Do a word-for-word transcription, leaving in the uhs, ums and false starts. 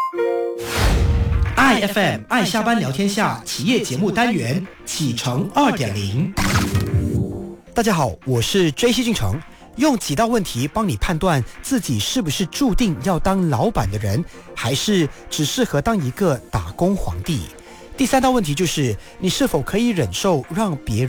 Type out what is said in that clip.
I F M 爱下班聊天下企业节目单元启程 二点零。 大家好，我是 J C 进程，用几道问题帮你判断自己是不是注定要当老板的人，还是只适合当一个打工皇帝。第三道问题就是你是否可以忍受让别人